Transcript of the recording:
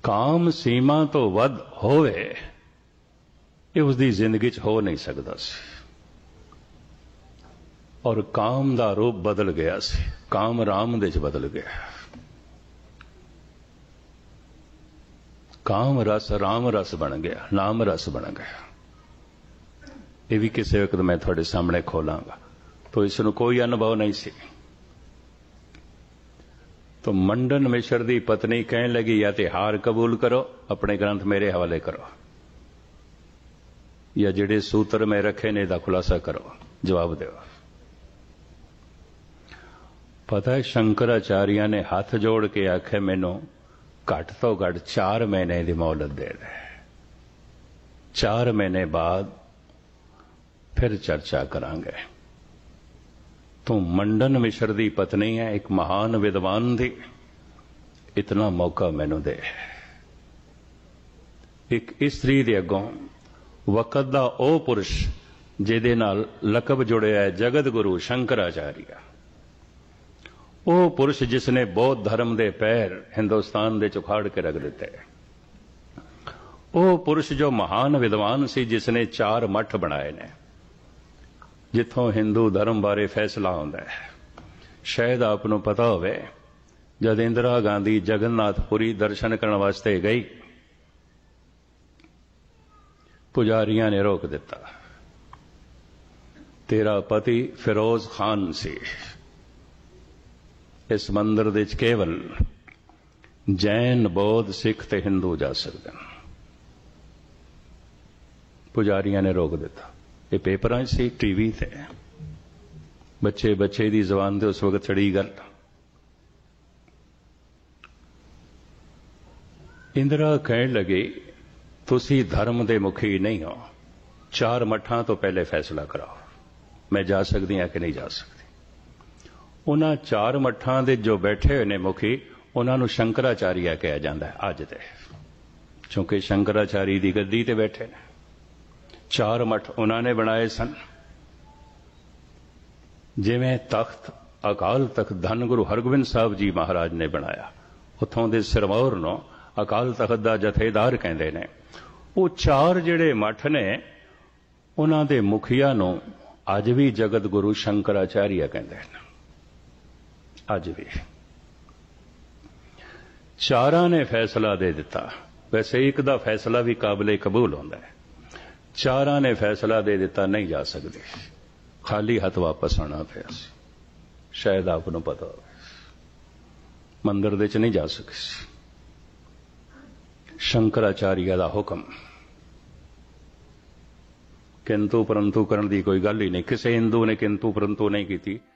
ਕਾਮ ਸੀਮਾ ਤੋਂ ਵੱਧ ਹੋਵੇ ਇਹ ਉਸਦੀ ਜ਼ਿੰਦਗੀ 'ਚ ਹੋ ਨਹੀਂ ਸਕਦਾ ਸੀ। ਔਰ ਕਾਮ ਦਾ ਰੂਪ ਬਦਲ ਗਿਆ ਸੀ, ਕਾਮ ਰਾਮ ਦੇ 'ਚ ਬਦਲ ਗਿਆ। ਕਾਮ ਰਸ ਰਾਮ ਰਸ ਬਣ ਗਿਆ, ਨਾਮ ਰਸ ਬਣ ਗਿਆ। ਇਹ ਵੀ ਕਿਸੇ ਵਕਤ ਮੈਂ ਤੁਹਾਡੇ ਸਾਹਮਣੇ ਖੋਲਾਂਗਾ। तो इसनूं कोई अनुभव नहीं सी। तो मंडन मिश्र दी पत्नी कहने लगी या तो हार कबूल करो, अपने ग्रंथ मेरे हवाले करो, या जिहड़े सूत्र में रखे ने दा खुलासा करो, जवाब दो। पता है शंकराचार्य ने हाथ जोड़ के आखे मैनू घट तो घट 4 महीने की मोहलत दे दे, 4 महीने बाद फिर चर्चा करांगे। तू मंडन मिश्र दी पत्नी है, एक महान विद्वान दी, इतना मौका मैनू दे। एक इस्त्री दे अगों वक़्त दा ओ पुरुष जिहदे नाल लकब जुड़िया है जगत गुरु शंकराचार्य, ਉਹ ਪੁਰਸ਼ जिसने बौद्ध धर्म के पैर हिंदुस्तान के उखाड़ के रख दिते, ਉਹ पुरुष जो महान विद्वान सी जिसने 4 मठ बनाए ने जिथों हिंदू धर्म बारे फैसला होंदा है। शायद आपनों पता होवे जब इंदिरा गांधी जगन्नाथपुरी दर्शन करने वास्ते गई, पुजारियां ने रोक दिता। तेरा पति फिरोज खान सी, इस मंदिर दे केवल जैन बौद्ध सिख ते हिंदू जा सकते हैं। पुजारियां ने रोक दिता। ये पेपरां सी, टीवी ते बच्चे बच्चे दी जबान ते उस वक्त चढ़ी गल। इंदिरा कहने लगी तुसी धर्म दे मुखी नहीं हो, 4 मठां तो पहले फैसला कराओ, मैं जा सकती हाँ कि नहीं जा सकती। उन्हां 4 मठां दे जो बैठे हुए ने मुखी, उन्हां नूं शंकराचार्य कहा जाता है अज दे, क्योंकि शंकराचार्य दी गद्दी ते बैठे ने। 4 मठ उन्होंने बनाए सन, जिवें तख्त अकाल तख्त धन गुरु हरगोबिंद साहब जी महाराज ने बनाया, उतों दे सिरमौर नूं अकाल तख्त दा जथेदार कहंदे ने। वो 4 जिहड़े मठ ने उन्हां दे मुखिया नूं अज भी जगत गुरु शंकराचार्य कहंदे ने। अज भी 4 ने फैसला दे दिता। वैसे एक दा फैसला भी काबिले कबूल होंदा है, 4 ने फैसला दे दिता नहीं जा सकते, खाली हाथ वापस आना पिया। शायद आपको पता हो मंदिर दे च नहीं जा सके। शंकराचार्य दा हुक्म, किंतु परंतु करने की कोई गल ही नहीं। किसी हिंदू ने किंतु परंतु नहीं की।